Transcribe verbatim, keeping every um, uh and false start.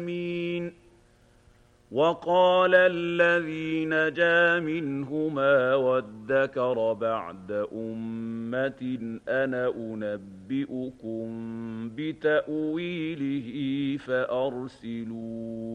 وقال الذي نجا منهما وادكر بعد أمة أنا أنبئكم بتأويله فأرسلون